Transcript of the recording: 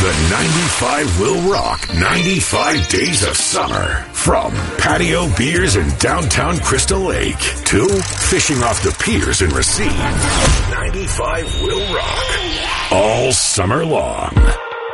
The 95 will rock 95 days of summer. From patio beers in downtown Crystal Lake to fishing off the piers in Racine. 95 will rock all summer long.